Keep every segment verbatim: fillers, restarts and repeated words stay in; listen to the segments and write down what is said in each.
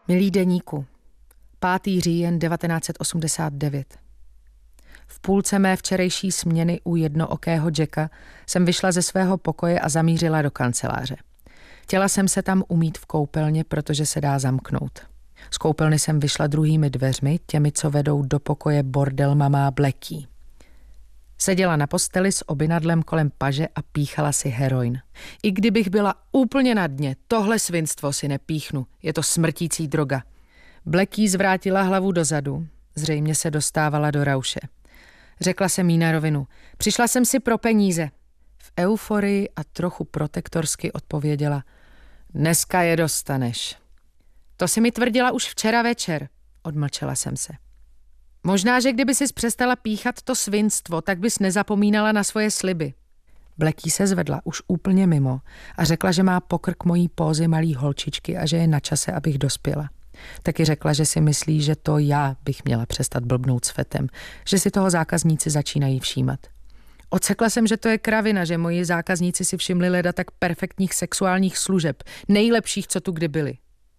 Milý deníku, pátý říjen devatenáct set osmdesát devět. V půlce mé včerejší směny u jednookého Jacka jsem vyšla ze svého pokoje a zamířila do kanceláře. Chtěla jsem se tam umýt v koupelně, protože se dá zamknout. Z koupelny jsem vyšla druhými dveřmi, těmi, co vedou do pokoje bordel mamá Blackie. Seděla na posteli s obinadlem kolem paže a píchala si heroin. I kdybych byla úplně na dně, tohle svinstvo si nepíchnu, je to smrtící droga. Blackie zvrátila hlavu dozadu, zřejmě se dostávala do rauše. Řekla jsem jí na rovinu, přišla jsem si pro peníze. V euforii a trochu protektorsky odpověděla, dneska je dostaneš. To si mi tvrdila už včera večer, odmlčela jsem se. Možná, že kdyby sis přestala píchat to svinstvo, tak bys nezapomínala na svoje sliby. Blackie se zvedla už úplně mimo a řekla, že má pokrk mojí pózy malý holčičky a že je na čase, abych dospěla. Taky řekla, že si myslí, že to já bych měla přestat blbnout s fetem, že si toho zákazníci začínají všímat. Odsekla jsem, že to je kravina, že moji zákazníci si všimli leda tak perfektních sexuálních služeb, nejlepších, co tu kdy byly.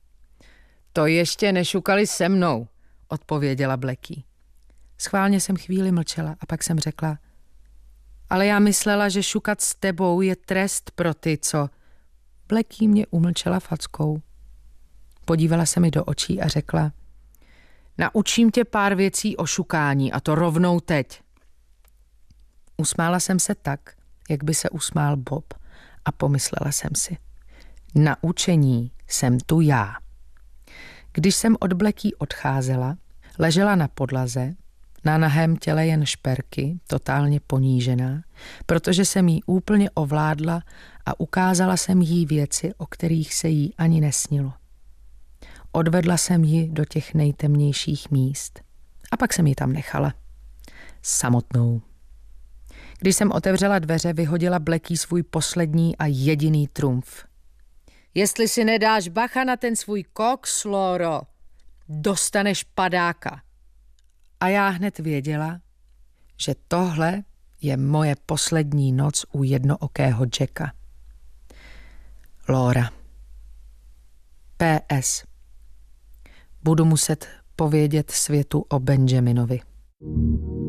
To ještě nešukali se mnou, odpověděla Blackie. Schválně jsem chvíli mlčela a pak jsem řekla, ale já myslela, že šukat s tebou je trest pro ty, co... Blackie mě umlčela fackou. Podívala se mi do očí a řekla, naučím tě pár věcí o šukání a to rovnou teď. Usmála jsem se tak, jak by se usmál Bob a pomyslela jsem si, na učení jsem tu já. Když jsem od Blackie odcházela, ležela na podlaze, na nahém těle jen šperky, totálně ponížená, protože jsem jí úplně ovládla a ukázala jsem jí věci, o kterých se jí ani nesnilo. Odvedla jsem ji do těch nejtemnějších míst a pak jsem ji tam nechala. Samotnou. Když jsem otevřela dveře, vyhodila Blackie svůj poslední a jediný trumf. Jestli si nedáš bacha na ten svůj koks, Loro, dostaneš padáka. A já hned věděla, že tohle je moje poslední noc u jednookého Jacka. Laura. P S. Budu muset povědět světu o Benjaminovi.